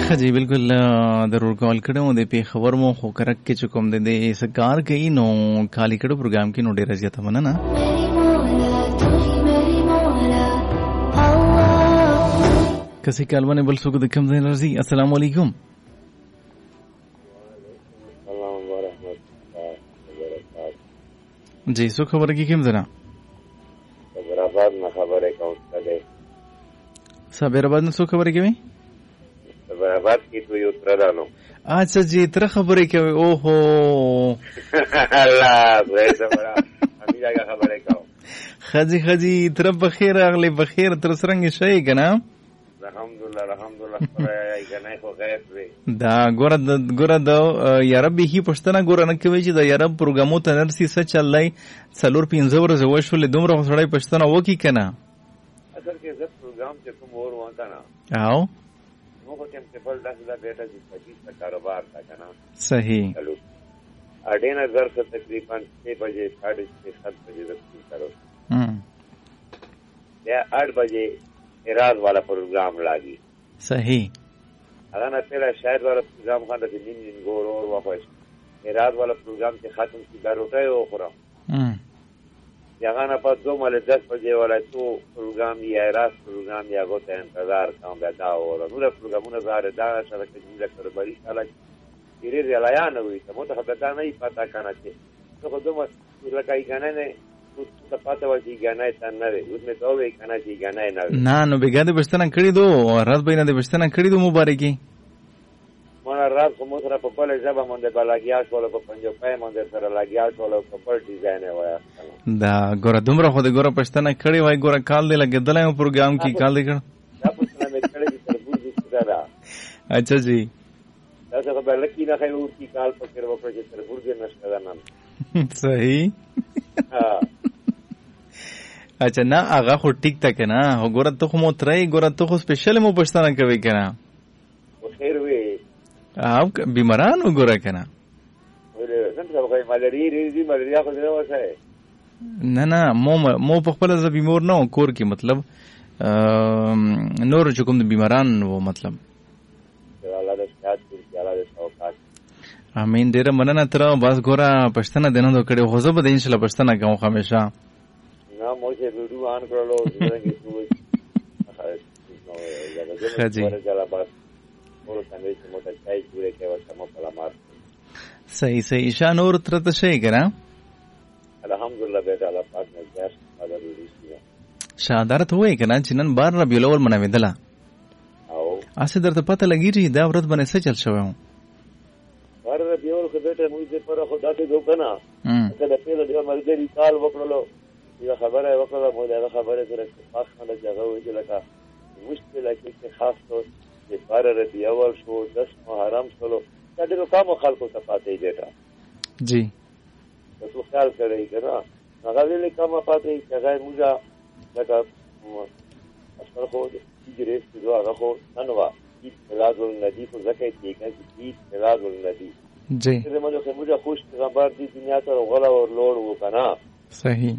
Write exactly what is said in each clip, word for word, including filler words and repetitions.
خجی بالکل ضرور کال کړو د په خبر مو خو کرک کې چکم د دې سکار کوي نو خالی کړو پروګرام کې نو ډیر زیاته مننه کسي کالونه بل څوک د کوم ځای راځي. السلام علیکم. جی څو خبره کې کوم ځنا صبرآباد نه خبره کوم څه صبرآباد نه څو خبره کوي صبرآباد کې تو یو تر دانو اچھا جی تر خبره کوي او هو الله زه صبره امي دا خبره کوم خجی خجی تر بخیر اغلی بخیر تر سرنګ شي کنه الحمدلله الحمدلله خدای کنه خو غیب وي دا ګور د ګور د یا رب هی پښتنه ګور نه کوي چې دا یا رب پروګرامو ته نرسي څه چلای څلور پنځه ورځې وشول دومره سړی پښتنه وکی کنه اصل کې زه پروګرام چې کوم اور وانه نه او نو په کوم ټیبل داسې بیٹا چې پچیس کاروبار تا کنه صحیح چلو اډه نه زر څه تقریبا छह بجے साढ़े छह सात بجے رسول کرو هم یا आठ بجے اراز والا پروگرام لاگی صحیح اگر نہ پہلا شاید والا پروگرام خاندہ سے نین نین گور اور واپس اراز والا پروگرام سے ختم کی بار ہوتا ہے وہ خورم یہاں نہ پاس دو مالے دس بجے والا تو پروگرام یا اراز پروگرام یا گوتا ہے انتظار کام بیدا ہو رہا نورا پروگرام انہا ظاہر دانا شاید کہ جملہ کر بری سالا تیرے ریالیان ہوئی تا موتا خبتا نہیں پاتا کانا چھے تو خودو مت لکائی کانا نے ته پاته وځي غنای ته نه وي اوس مې ته وې کنه چې غنای نه وي نه نو بګاده بشتنه کړی دو راز بینه د بشتنه کړی دو مبارکي مونږ راز کوم سره په بل ځبه مونږ د بلاګیاس ولا په پنځو پای مونږ سره لاګیاس ولا په بل ډیزاین وای دا ګوره دومره خو د ګوره پښتنه کړی وای ګوره کال دی لګیدلای پروګرام کې کال دی کړ دا پښتنه مې کړی چې تربوز دې دا اچھا جی دا څه په لکی نه خیر ورکی کال پکې وکړي چې تربوز دې نشته دا نن صحیح ها اچھا نه هغه خو ټیک تا کنه وګوره ته خو مو ترای ګوره ته خو سپیشل مو پښتنه کوي کنه او خیر وي او بیماران وګوره کنه ولې څنګه وایي مالری ریزي مالریا خو نه وځي نه نه مو مو په خپل ځ بیمور نه کور کې مطلب نور چې کوم د بیماران وو مطلب الله دې شاد کړي الله دې شوکات امين ډیر مننه تر بس ګوره پښتنه دنه نو کړي خو زه به ان شاء الله پښتنه کوم همیشه ना मुझे वीडियो ऑन कर लो जिंदगी तू खजी चला बस और संदेश मोटा चाहिए पूरे के वक्त हम पला मार सही सही ईशान और तरत शे करा अल्हम्दुलिल्लाह बेटा अल्लाह पाक ने गैस आदर दिया शादारत हुए कना चिनन बार रबिउल अव्वल मनावेदला आओ आसे दरते पता लगी जी दा व्रत बने से चल शवे हूं बार रबिउल के बेटे मुझे पर खुदा के दो कना कदा पहले दिन मर्दरी काल वकलो یا خبره وکړه مو دا خبره سره خاص نه جګه وې چې لکه مشکله کې خاص طور چې بار ربی اول شو دس محرم شلو دا ډېر کوم خلکو ته پاتې دیتا جی تاسو خیال کړئ کنه هغه ویلې کوم پاتې هغه موږ لکه اصل خو دې ګریس چې هغه خو انوا دې بلاد النبی کو زکه کې کې دې بلاد النبی جی دې موږ خو موږ خوش خبر دې دنیا ته غلا او لوړ وکنه صحیح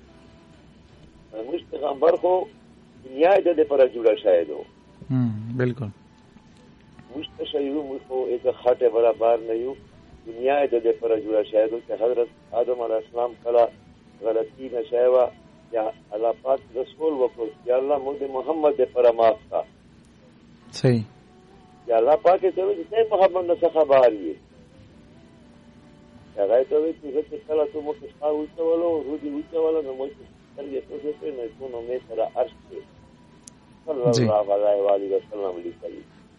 مشت پیغمبر خو دنیا دې پر جوړه شاید هم بالکل مشت شایو مو خو ایک خاطه برابر نه یو دنیا دې پر جوړه شاید چې حضرت آدم علیه السلام کلا غلطی نشایوا یا الله پاک رسول وکړ یا الله مو محمد پر معاف کا صحیح یا الله پاک ته دې محمد نه خبر یې هغه ته چې کله ته مو څه وځولو روزي وځولو نو مو څنګه ته څه نه کوم مې سره ارش صلی الله علیه و سلم لیکلی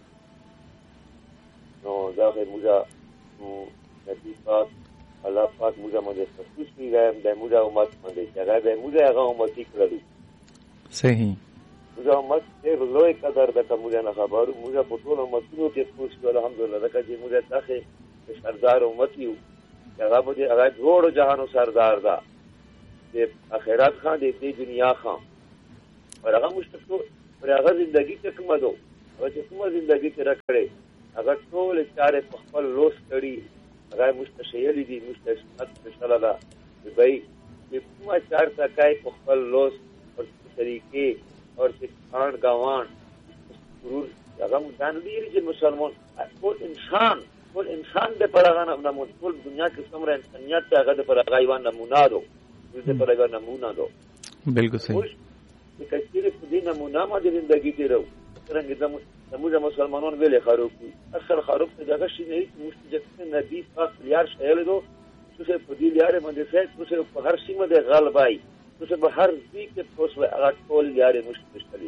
نو دا به موږ نبی پاک الله پاک موږ باندې تخصیص کیږي د موږ امت باندې هغه د موږ هغه امت کړو صحیح موږ امت ډېر لوی قدر د کومه نه خبرو موږ په ټول امتونو کې خوش الحمدلله دا چې موږ تاسو سردار امت یو هغه به هغه جوړ جهانو سردار دا د اخرت خان د دې دنیا خان اور هغه مشتکو پر هغه ژوندۍ ته کومه دو او چې کومه ژوندۍ ته راکړي هغه ټول چارې په خپل لوس کړي هغه مستشیل دي مستشفات مشالله بای چې کومه چار تکای په خپل لوس او طریقې اور چې خان گاوان ضرور هغه مدان لري چې مسلمان ټول انسان ټول انسان د پرغه نمونه ټول دنیا کې څومره انسانيت هغه د پرغه ایوان نمونه دو د پرغه نمونه دو بالکل صحیح چې کثیر په دې نمونه باندې ژوندۍ تیرو څنګه د موږ مسلمانانو ویلې خروف اکثر خروف دغه شي نه مستجد نبی پاک یار شایل دو چې په دې لارې باندې فیس چې په هر سیمه د غلبای چې په هر ځای کې پوس هغه ټول لارې مشتري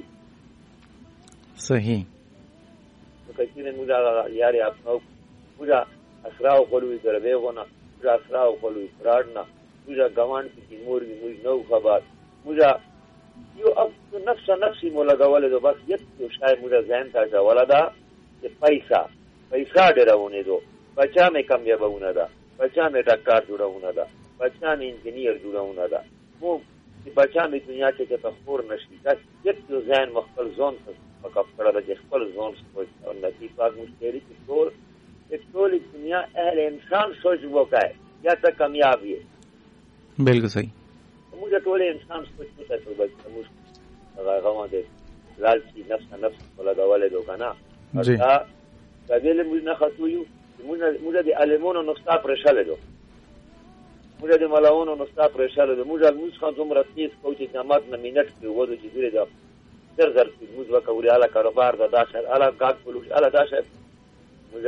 صحیح نو کثیر موږ یاري اپنو موږ اسراو خلوی درویغونه موږ اسراو خلوی فرادنا موږ ګوان کې مورګي موږ نو خبر موږ یو اپ نفس نفسي مولا غواله دو بس یو شای موږ ځان ته ولدا چې پیسې پیسې ډیرونه دو بچا مې کامیابونه ده بچا مې ډاکټر جوړونه ده بچا مې انجنیر جوړونه ده مو چې بچا مې دنیا کې ته خور نشي دا یو ځان مخبل ځون په کفړه د خپل ځون سوچ او نتی پاک مشتري چې ټول ټول دنیا اهل انسان سوچ وکای یا ته کامیاب یې بالکل صحیح موږ ټول انسان سوچ وکړو چې بس موږ هغه غوړ دي لالچي نفس نفس ولا غواله دوکانا جی دا دا دې موږ نه خاطو یو موږ موږ د علمونو نقطه پرشاله دو موږ د ملاونو نقطه پرشاله دو موږ موږ خان زمره تیز کوچې جماعت نه مینټ کې وځي چې ډیره دا در در موږ وکوري اله کاروبار دا داشه اله کاک پلوش اله داشه موږ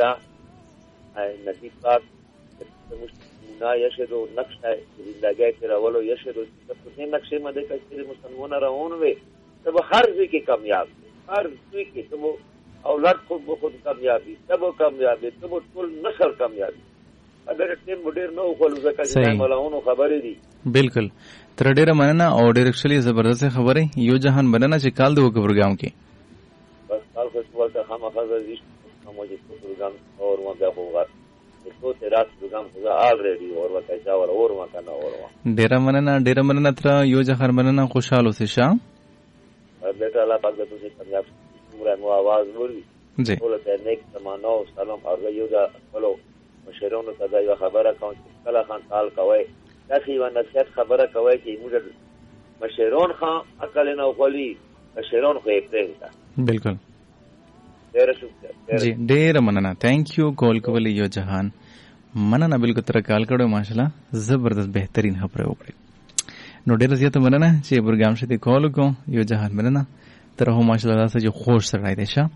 نصیب پاک موږ نه یشهدو نقشه زندګۍ کې راولو یشهدو چې په دې نقشه باندې چې مسلمانانو راون وي ته هر ځای کې کامیاب هر ځای کې ته اولاد خود بخود کامیابی تب کامیابی تب ټول نسل کامیابی اگر ټیم ډیر نو خلک ځکه چې ملاونو خبرې دي بالکل تر ډیره مننه او ډیر اکچولی زبردست خبره یو جهان مننه چې کال دغه پروګرام کې بس کال خو څه هم خبره دي موجود پروګرام اور ما بیا هوغا تو تیراس پروګرام هوغا الریډي اور وکای دا اور اور ما کنه اور ډیره مننه ډیره مننه تر یو جهان مننه خوشاله اوسئ شه بیٹا الله پاک دې تاسو کامیاب مو مو आवाज وري جی ټول ته نیک سمانو سلام او یو دا خپلو مشرونو ته دا یو خبره کوم چې کله خان تعال کوي دا سی و نصیحت خبره کوي چې موږ مشرون خان عقل نه غولي مشرون خو یې پرېږده بالکل ډېر شکر جی ډېر مننه ثانک یو کول کول یو جهان مننه بالکل تر کال کړو ماشاءالله زبردست بهترین خبره وکړه نو ډېر زیاته مننه چې پروګرام شته کول کو یو جهان مننه تر هو ماشاءالله تاسو جو خوش سره دی شه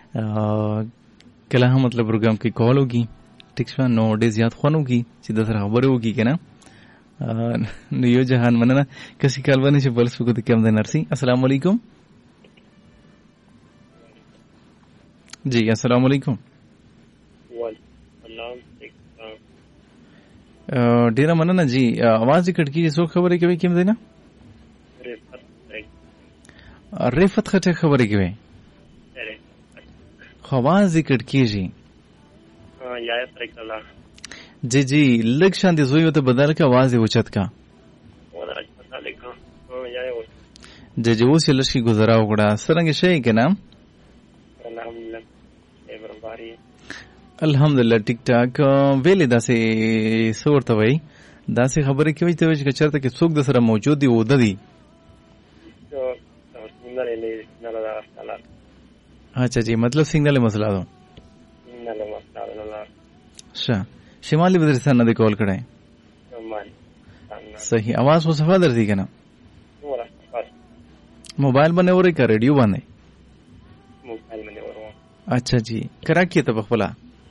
کله هم مطلب پروګرام کې کال وکي ټیک شو نو ډېر زیات خونو کی چې د سره خبره وکي کنه نو یو جهان مننه کسي کال باندې چې بلس وکړو کوم د نرسي السلام علیکم جی السلام علیکم ډیره مننه جی आवाज کټ کیږي څو خبرې کوي کوم دی نه رفت خټه خبرې کوي خو आवाज کټ کیږي یا طریقه جی جی لږ شان دي زوی ته بدل کا आवाज اوچت کا جی جی اوس لشي گزارا وګړه سرنګ شي کنه الحمدلله ټیک ټاک ویلې داسې صورت وای داسې خبرې کوي ته چې چرته کې څوک د سره موجود دی او د دی اچھا جی مطلب سنگنل مسئلہ دو اچھا شمالی بدرستان نه دی کول کړای صحیح आवाज خو صفه درځي کنه موبایل باندې اوري کا ریډیو باندې موبایل باندې اورو اچھا جی کراکی ته بخلا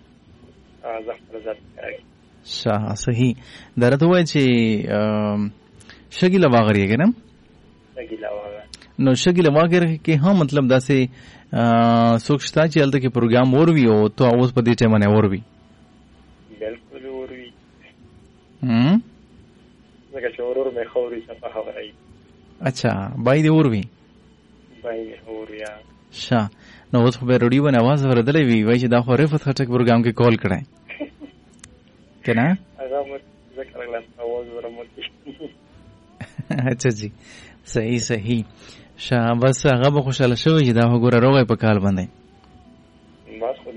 شاه صحیح درته وای چې شګیلا واغری کنه شګیلا واغری نو شګیلا واغری کې هم مطلب داسې سوچتا چې الته کې پروګرام اور وی او تو اوس په دې ټیم باندې اور وی بالکل اور وی هم زګه چې اور مې خوري څه په خبرای اچھا بای دی اور وی بای مې اور یا شاه نو اوس په رادیو باندې आवाज ورته وی وای چې دا خو رفت خټک پروګرام کې کال کړای کنه هغه مت ذکر غلط आवाज ورموتی اچھا جی صحیح صحیح شاه بس هغه به خوشاله شوی چې دا وګوره روغه په کال باندې